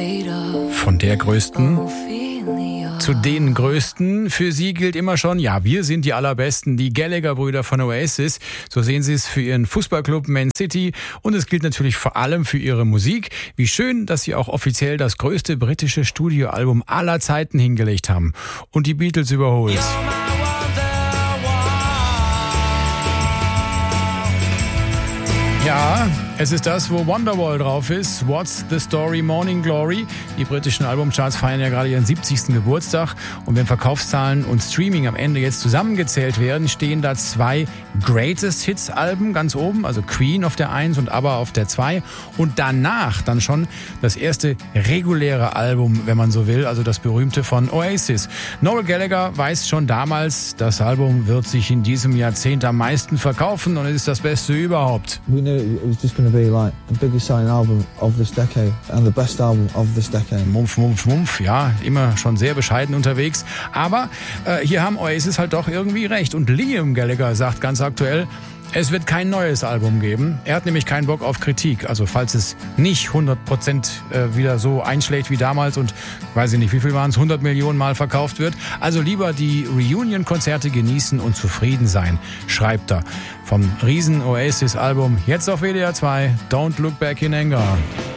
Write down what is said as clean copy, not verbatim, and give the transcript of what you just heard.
Von der Größten zu den Größten. Für sie gilt immer schon, ja, wir sind die Allerbesten, die Gallagher-Brüder von Oasis. So sehen sie es für ihren Fußballclub Man City. Und es gilt natürlich vor allem für ihre Musik. Wie schön, dass sie auch offiziell das größte britische Studioalbum aller Zeiten hingelegt haben. Und die Beatles überholt. Ja, es ist das, wo Wonderwall drauf ist. What's the Story, Morning Glory. Die britischen Albumcharts feiern ja gerade ihren 70. Geburtstag. Und wenn Verkaufszahlen und Streaming am Ende jetzt zusammengezählt werden, stehen da 2 Greatest Hits Alben ganz oben. Also Queen auf der 1 und ABBA auf der 2. Und danach dann schon das erste reguläre Album, wenn man so will. Also das berühmte von Oasis. Noel Gallagher weiß schon damals, das Album wird sich in diesem Jahrzehnt am meisten verkaufen und es ist das Beste überhaupt. We knew it was just going to be like the biggest selling album of this decade and the best album of this decade. Mumpf, Mumpf, Mumpf, ja, immer schon sehr bescheiden unterwegs. Aber hier haben Oasis halt doch irgendwie recht. Und Liam Gallagher sagt ganz aktuell, es wird kein neues Album geben. Er hat nämlich keinen Bock auf Kritik. Also falls es nicht 100% wieder so einschlägt wie damals und weiß ich nicht, wie viel waren es, 100 Millionen Mal verkauft wird. Also lieber die Reunion-Konzerte genießen und zufrieden sein, schreibt er. Vom riesen Oasis-Album jetzt auf WDR 2, Don't Look Back in Anger.